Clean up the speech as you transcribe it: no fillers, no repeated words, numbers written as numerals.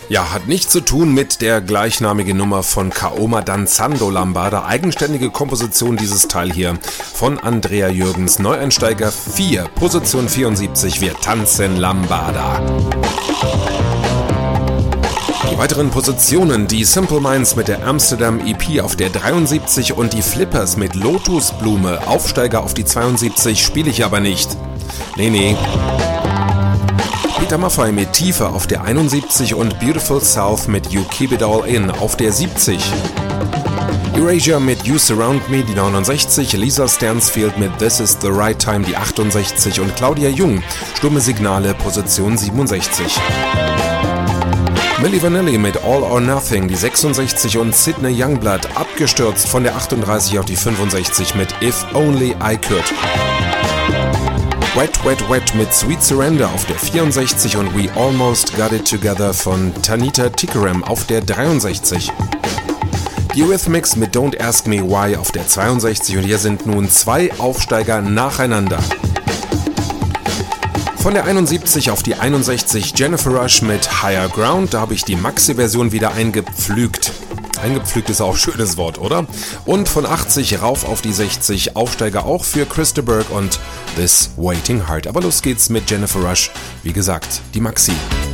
Ja, hat nichts zu tun mit der gleichnamigen Nummer von Kaoma Danzando Lambada. Eigenständige Komposition dieses Teil hier von Andrea Jürgens. Neueinsteiger 4, Position 74, wir tanzen Lambada. Die weiteren Positionen, die Simple Minds mit der Amsterdam EP auf der 73 und die Flippers mit Lotusblume, Aufsteiger auf die 72, spiele ich aber nicht. Nee. Peter Maffay mit Tiefe auf der 71 und Beautiful South mit You Keep It All In auf der 70. Erasure mit You Surround Me, die 69, Lisa Stansfield mit This Is The Right Time, die 68 und Claudia Jung, Stumme Signale, Position 67. Milli Vanilli mit All or Nothing, die 66 und Sydney Youngblood, abgestürzt von der 38 auf die 65 mit If Only I Could. Wet Wet Wet mit Sweet Surrender auf der 64 und We Almost Got It Together von Tanita Tikaram auf der 63. Die Eurythmics mit Don't Ask Me Why auf der 62 und hier sind nun 2 Aufsteiger nacheinander. Von der 71 auf die 61 Jennifer Rush mit Higher Ground, da habe ich die Maxi-Version wieder eingepflügt. Eingepflügt ist auch ein schönes Wort, oder? Und von 80 rauf auf die 60, Aufsteiger auch für Krista Berg und This Waiting Heart. Aber los geht's mit Jennifer Rush, wie gesagt, die Maxi.